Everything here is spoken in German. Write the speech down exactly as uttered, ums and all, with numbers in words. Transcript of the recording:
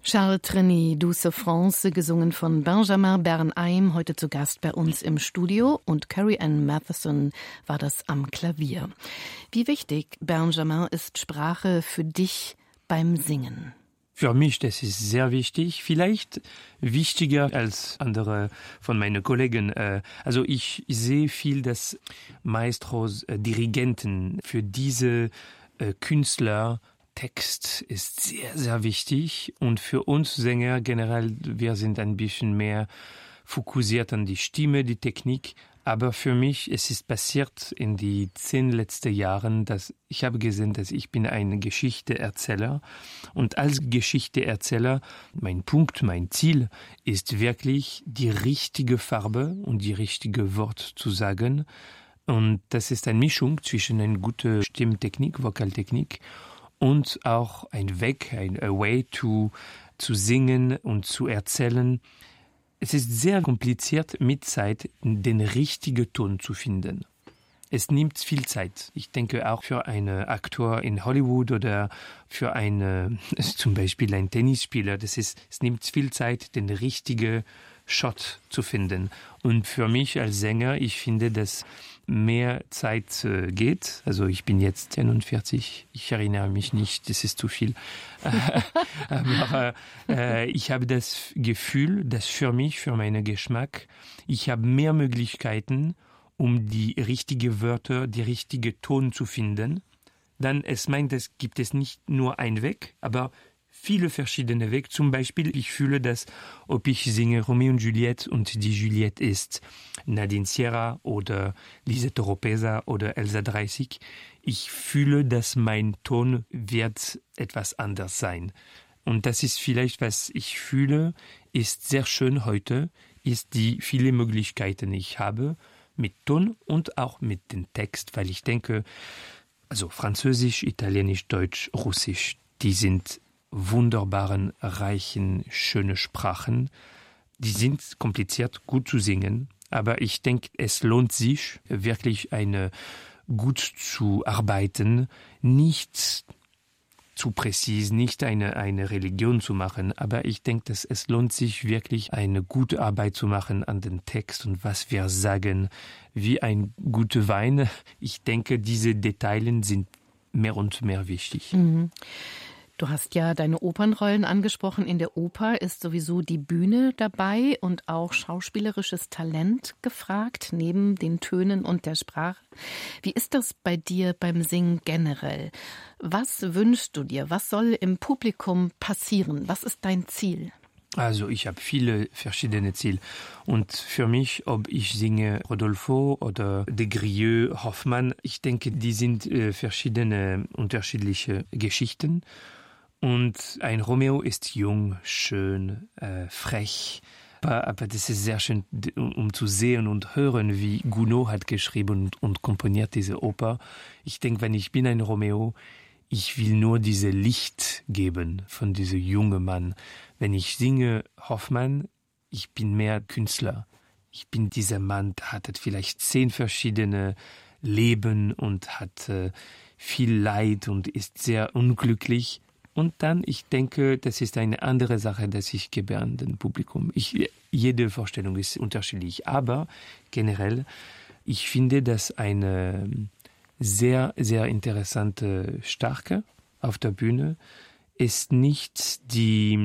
Charles Trenet, Douce France, gesungen von Benjamin Bernheim, heute zu Gast bei uns im Studio, und Carrie Ann Matheson war das am Klavier. Wie wichtig, Benjamin, ist Sprache für dich beim Singen? Für mich, das ist sehr wichtig, vielleicht wichtiger als andere von meinen Kollegen. Also ich sehe viel, dass Maestros, Dirigenten für diese Künstler, Text ist sehr, sehr wichtig, und für uns Sänger generell, wir sind ein bisschen mehr fokussiert an die Stimme, die Technik. Aber für mich, es ist passiert in die zehn letzten Jahren, dass ich habe gesehen, dass ich bin ein Geschichteerzähler, und als Geschichteerzähler, mein Punkt, mein Ziel ist wirklich, die richtige Farbe und die richtige Wort zu sagen. Und das ist eine Mischung zwischen einer guten Stimmtechnik, Vokaltechnik, und auch ein Weg, ein a way to, zu singen und zu erzählen. Es ist sehr kompliziert, mit Zeit den richtigen Ton zu finden. Es nimmt viel Zeit. Ich denke auch für einen Aktor in Hollywood oder für eine, zum Beispiel einen Tennisspieler, das ist, es nimmt viel Zeit, den richtigen Shot zu finden. Und für mich als Sänger, ich finde, dass mehr Zeit äh, geht. Also ich bin jetzt einundvierzig, ich erinnere mich nicht, das ist zu viel. Aber äh, ich habe das Gefühl, dass für mich, für meinen Geschmack, ich habe mehr Möglichkeiten, um die richtigen Wörter, die richtige Ton zu finden. Dann, es meint, es gibt es nicht nur einen Weg, aber viele verschiedene Wege. Zum Beispiel, ich fühle, dass, ob ich singe Romeo und Juliette und die Juliette ist Nadine Sierra oder Lisette Oropesa oder Elsa dreißig, ich fühle, dass mein Ton wird etwas anders sein. Und das ist vielleicht, was ich fühle, ist sehr schön heute, ist die viele Möglichkeiten, die ich habe, mit Ton und auch mit dem Text, weil ich denke, also Französisch, Italienisch, Deutsch, Russisch, die sind wunderbaren, reichen, schöne Sprachen. Die sind kompliziert, gut zu singen, aber ich denke, es lohnt sich, wirklich eine gut zu arbeiten, nicht zu präzise, nicht eine, eine Religion zu machen, aber ich denke, dass es lohnt sich wirklich, eine gute Arbeit zu machen an den Text und was wir sagen, wie ein guter Wein. Ich denke, diese Details sind mehr und mehr wichtig. Mhm. Du hast ja deine Opernrollen angesprochen. In der Oper ist sowieso die Bühne dabei und auch schauspielerisches Talent gefragt, neben den Tönen und der Sprache. Wie ist das bei dir beim Singen generell? Was wünschst du dir? Was soll im Publikum passieren? Was ist dein Ziel? Also ich habe viele verschiedene Ziele, und für mich, ob ich singe Rodolfo oder De Grieux, Hoffmann, ich denke, die sind äh, verschiedene, unterschiedliche Geschichten. Und ein Romeo ist jung, schön, äh, frech. Aber, aber das ist sehr schön, um, um zu sehen und hören, wie Gounod hat geschrieben und, und komponiert diese Oper. Ich denke, wenn ich bin ein Romeo, ich will nur diese Licht geben von diesem jungen Mann. Wenn ich singe Hoffmann, ich bin mehr Künstler. Ich bin dieser Mann, der hat vielleicht zehn verschiedene Leben und hat äh, viel Leid und ist sehr unglücklich. Und dann, ich denke, das ist eine andere Sache, dass ich gebe an den Publikum. Ich, jede Vorstellung ist unterschiedlich, aber generell, ich finde, dass eine sehr, sehr interessante Stärke auf der Bühne ist nicht die